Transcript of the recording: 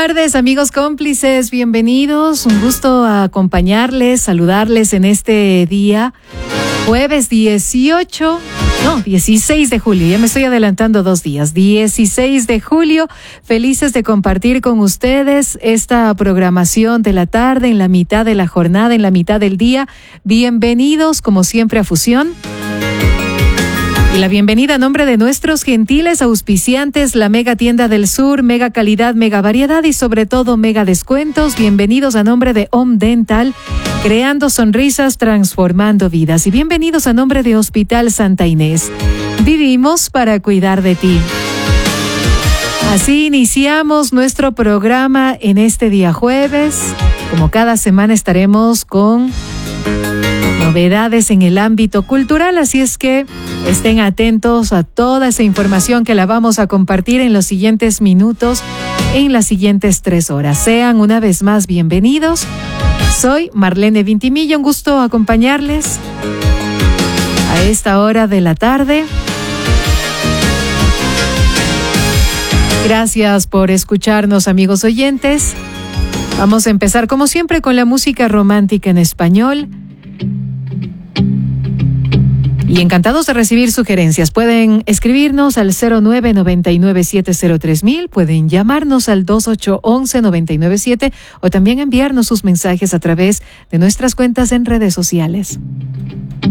tardes, amigos cómplices, bienvenidos. Un gusto acompañarles, saludarles en este día, jueves 16 de julio. Ya me estoy adelantando 2 días. 16 de julio, felices de compartir con ustedes esta programación de la tarde, en la mitad de la jornada, en la mitad del día. Bienvenidos, como siempre, a Fusión. Y la bienvenida a nombre de nuestros gentiles auspiciantes, la Mega Tienda del Sur, mega calidad, mega variedad y sobre todo mega descuentos. Bienvenidos a nombre de Home Dental, creando sonrisas, transformando vidas. Y bienvenidos a nombre de Hospital Santa Inés. Vivimos para cuidar de ti. Así iniciamos nuestro programa en este día jueves. Como cada semana estaremos con novedades en el ámbito cultural, así es que estén atentos a toda esa información que la vamos a compartir en los siguientes minutos, en las siguientes 3 horas. Sean una vez más bienvenidos. Soy Marlene Vintimilla, un gusto acompañarles a esta hora de la tarde. Gracias por escucharnos, amigos oyentes. Vamos a empezar, como siempre, con la música romántica en español. Y encantados de recibir sugerencias. Pueden escribirnos al 0999703000, pueden llamarnos al 2811-997 o también enviarnos sus mensajes a través de nuestras cuentas en redes sociales.